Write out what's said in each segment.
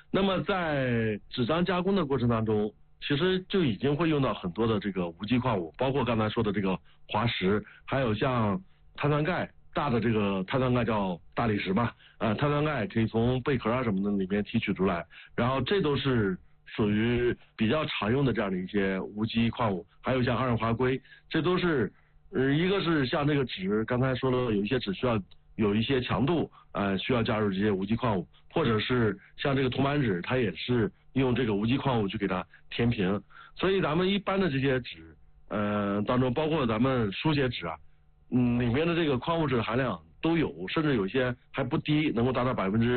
那么在纸张加工的过程当中，其实就已经会用到很多的这个无机矿物，包括刚才说的这个滑石，还有像碳酸钙，大的这个碳酸钙叫大理石嘛，碳酸钙可以从贝壳啊什么的里面提取出来，然后这都是属于比较常用的这样的一些无机矿物，还有像二氧化硅，这都是一个是像这个纸，刚才说了有一些纸需要有一些强度，需要加入这些无机矿物，或者是像这个铜版纸，它也是用这个无机矿物去给它填平。所以咱们一般的这些纸，当中包括咱们书写纸啊，里面的这个矿物质含量都有，甚至有些还不低，能够达到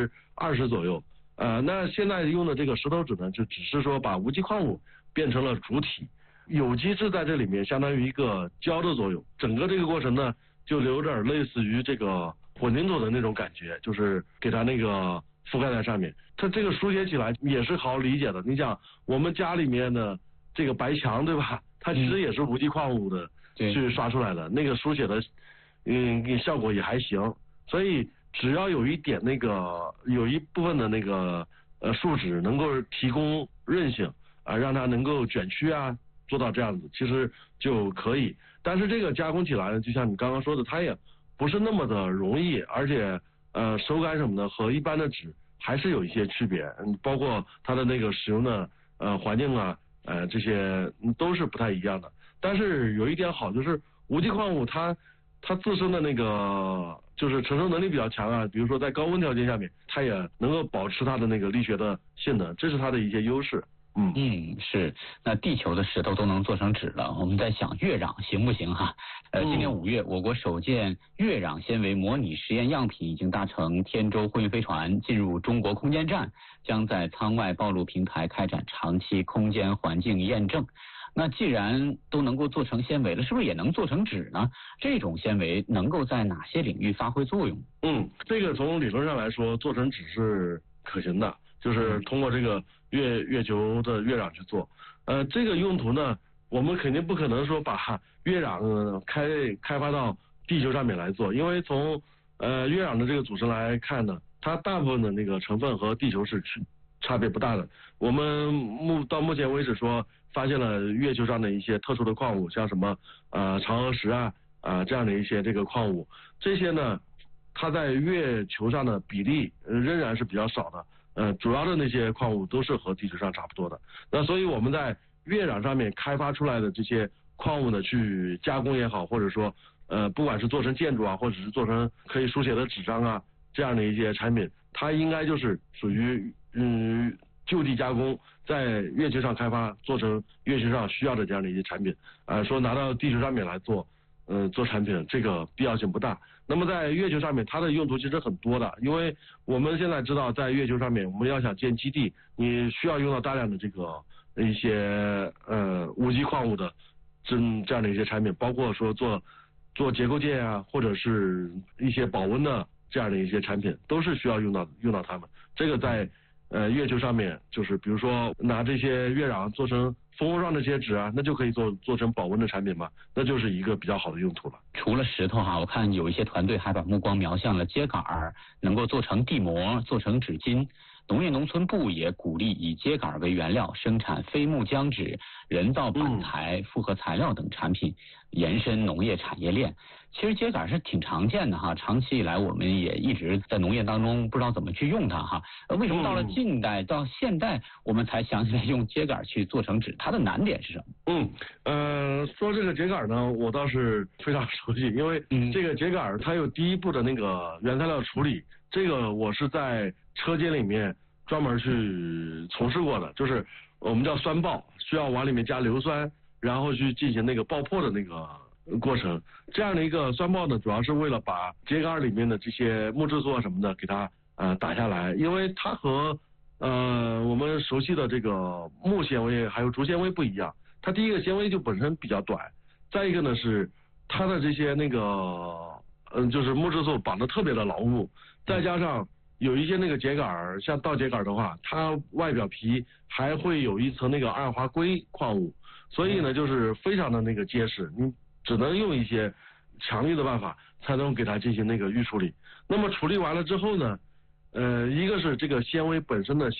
20%左右。那现在用的这个石头纸呢，就只是说把无机矿物变成了主体，有机质在这里面相当于一个胶的作用，整个这个过程呢，就有点类似于这个混凝土的那种感觉，就是给它那个覆盖在上面。它这个书写起来也是好理解的。你想我们家里面的这个白墙，对吧？它其实也是无机矿物的去刷出来的，那个书写的效果也还行。所以只要有一点那个有一部分的那个树脂能够提供韧性让它能够卷曲啊，做到这样子，其实就可以。但是这个加工起来呢，就像你刚刚说的，它也不是那么的容易，而且手感什么的和一般的纸还是有一些区别，包括它的那个使用的环境啊，这些都是不太一样的。但是有一点好，就是无机矿物它自身的那个就是承受能力比较强啊，比如说在高温条件下面，它也能够保持它的那个力学的性能，这是它的一些优势。 是。那地球的石头都能做成纸了，我们在想月壤行不行哈？今年5月，我国首件月壤纤维模拟实验样品已经搭乘天舟货运飞船进入中国空间站，将在舱外暴露平台开展长期空间环境验证。那既然都能够做成纤维了，是不是也能做成纸呢？这种纤维能够在哪些领域发挥作用？ 这个从理论上来说，做成纸是可行的，就是通过这个月球的月壤去做。这个用途呢，我们肯定不可能说把月壤开发到地球上面来做，因为从月壤的这个组成来看呢，它大部分的那个成分和地球是差别不大的。我们到目前为止说发现了月球上的一些特殊的矿物，像什么嫦娥石这样的一些这个矿物，这些呢它在月球上的比例仍然是比较少的，主要的那些矿物都是和地球上差不多的。那所以我们在月壤上面开发出来的这些矿物呢，去加工也好，或者说不管是做成建筑或者是做成可以书写的纸张这样的一些产品，它应该就是属于就地加工，在月球上开发，做成月球上需要的这样的一些产品，说拿到地球上面来做产品，这个必要性不大。那么在月球上面，它的用途其实很多的，因为我们现在知道，在月球上面，我们要想建基地，你需要用到大量的这个一些无机矿物的这样的一些产品，包括说做结构件或者是一些保温的这样的一些产品，都是需要用到它们。这个在月球上面，就是比如说拿这些月壤做成蜂窝状的这些纸那就可以做成保温的产品嘛，那就是一个比较好的用途了。 除了石头我看有一些团队还把目光瞄向了秸秆，能够做成地膜，做成纸巾。农业农村部也鼓励以秸秆为原料生产飞木浆纸、人造板材、复合材料等产品，延伸农业产业链。其实秸秆是挺常见的长期以来我们也一直在农业当中不知道怎么去用它为什么到了近代到现代我们才想起来用秸秆去做成纸？它的难点是什么？ 说这个秸秆呢，我倒是非常熟悉，因为这个秸秆它有第一步的那个原材料处理，这个我是在车间里面专门去从事过的，就是我们叫酸爆，需要往里面加硫酸，然后去进行那个爆破的那个过程。这样的一个酸爆呢，主要是为了把秸秆里面的这些木质素什么的给它打下来，因为它和我们熟悉的这个木纤维还有竹纤维不一样，它第一个纤维就本身比较短，再一个呢是它的这些那个就是木质素绑得特别的牢固，再加上有一些那个秸秆，像稻秸秆的话，它外表皮还会有一层那个二氧化硅矿物，所以呢就是非常的那个结实，你只能用一些强力的办法才能给它进行那个预处理。那么处理完了之后呢，一个是这个纤维本身的